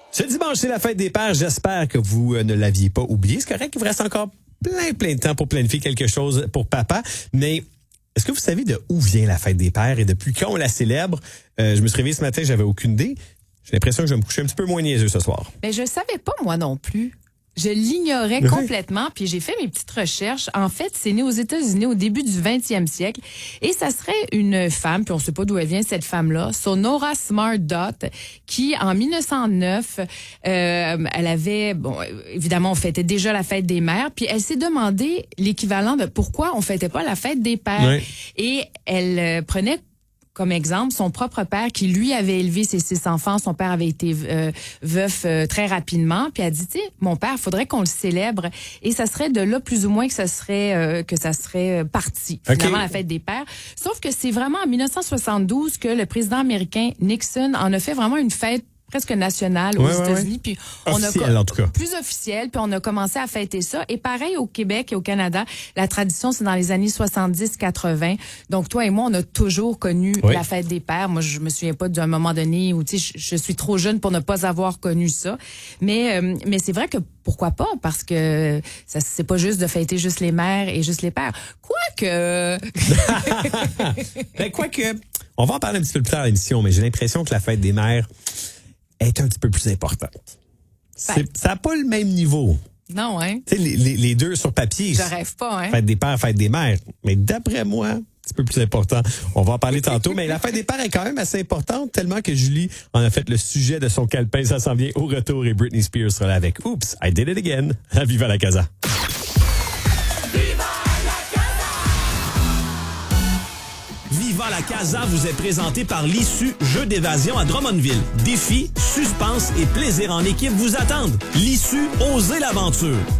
Ce dimanche, c'est la fête des pères. J'espère que vous ne l'aviez pas oublié. C'est correct, il vous reste encore plein de temps pour planifier quelque chose pour papa. Mais est-ce que vous savez de où vient la fête des pères et depuis quand on la célèbre? Je me suis réveillé ce matin, j'avais aucune idée. J'ai l'impression que je vais me coucher un petit peu moins niaiseux ce soir. Mais je savais pas, moi non plus. Je l'ignorais complètement, puis j'ai fait mes petites recherches. En fait, c'est né aux États-Unis au début du 20e siècle, et ça serait une femme, puis on sait pas d'où elle vient, cette femme-là, Sonora Smart Dot, qui, en 1909, elle avait, bon, évidemment, on fêtait déjà la fête des mères, puis elle s'est demandé l'équivalent de pourquoi on fêtait pas la fête des pères. Oui. Et elle prenait comme exemple son propre père qui, lui, avait élevé ses 6 enfants. Son père avait été veuf très rapidement. Puis elle a dit, tu sais, mon père, faudrait qu'on le célèbre. Et ça serait de là, plus ou moins, que ça serait parti, finalement, la fête des pères. Sauf que c'est vraiment en 1972 que le président américain Nixon en a fait vraiment une fête presque nationale aux États-Unis, puis officiel, en tout cas. Plus officiel, puis on a commencé à fêter ça. Et pareil au Québec et au Canada, la tradition c'est dans les années 70-80. Donc toi et moi, on a toujours connu la fête des pères. Moi, je me souviens pas d'un moment donné où tu sais, je suis trop jeune pour ne pas avoir connu ça. Mais c'est vrai que pourquoi pas, parce que ça c'est pas juste de fêter juste les mères et juste les pères. Quoique quoique, on va en parler un petit peu plus tard à l'émission, mais j'ai l'impression que la fête des mères est un petit peu plus importante. Ça n'a pas le même niveau. Non, hein? Tu sais, les deux sur papier. Je rêve pas, hein? Fête des pères, fête des mères. Mais d'après moi, un petit peu plus important. On va en parler tantôt. Mais la fête des pères est quand même assez importante, tellement que Julie en a fait le sujet de son calepin. Ça s'en vient au retour et Britney Spears sera là avec Oops, I Did It Again. À Viva la Casa. Viva la Casa vous est présenté par l'Issue Jeux d'évasion à Drummondville. Défis, suspense et plaisir en équipe vous attendent. L'Issue, osez l'aventure.